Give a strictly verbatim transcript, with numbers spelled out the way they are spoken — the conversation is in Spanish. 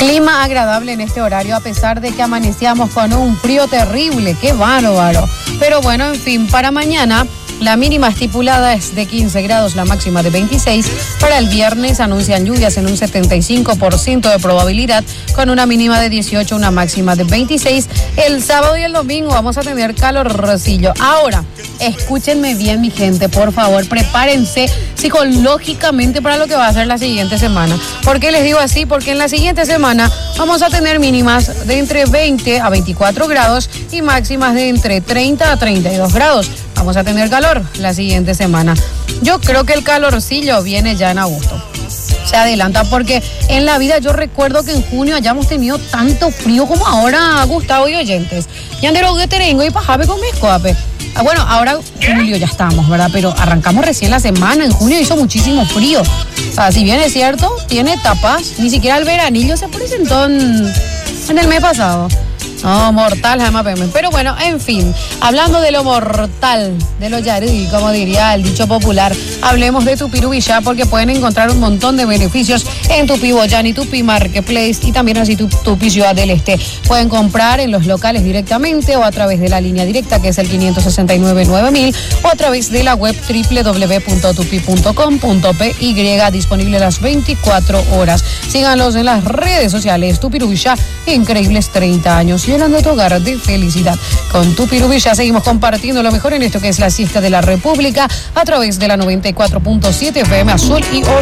Clima agradable en este horario, a pesar de que amanecíamos con un frío terrible. ¡Qué bárbaro! Pero bueno, en fin, para mañana la mínima estipulada es de quince grados, la máxima de veintiséis. Para el viernes anuncian lluvias en un setenta y cinco por ciento de probabilidad, con una mínima de dieciocho, una máxima de veintiséis. El sábado y el domingo vamos a tener calorcillo. Ahora, escúchenme bien, mi gente, por favor, prepárense psicológicamente para lo que va a ser la siguiente semana. ¿Por qué les digo así? Porque en la siguiente semana vamos a tener mínimas de entre veinte a veinticuatro grados y máximas de entre treinta a treinta y dos grados. Vamos a tener calor la siguiente semana. Yo creo que el calorcillo viene ya en agosto. Se adelanta porque en la vida yo recuerdo que en junio hayamos tenido tanto frío como ahora, Gustavo y oyentes. Y andero que terengo y pajabe con mezcoape. Ah, bueno, ahora julio ya estamos, ¿verdad? Pero arrancamos recién la semana. En junio hizo muchísimo frío. O sea, si bien es cierto, tiene etapas. Ni siquiera el veranillo se presentó en, en el mes pasado. No, mortal, jamás. Pero bueno, en fin, hablando de lo mortal, de lo yarí, como diría el dicho popular, hablemos de Tupirubilla, porque pueden encontrar un montón de beneficios en Tupi Boyán y Tupi Marketplace y también así Tupi Ciudad del Este. Pueden comprar en los locales directamente o a través de la línea directa, que es el quinientos sesenta y nueve nueve mil, o a través de la web doble u doble u doble u punto tupi punto com punto pe y, disponible las veinticuatro horas. Síganlos en las redes sociales. Tupirubilla, increíbles treinta años. Llenando tu hogar de felicidad. Con Tupirubilla seguimos compartiendo lo mejor en esto que es la siesta de la República a través de la noventa y cuatro punto siete F M Azul y Oro.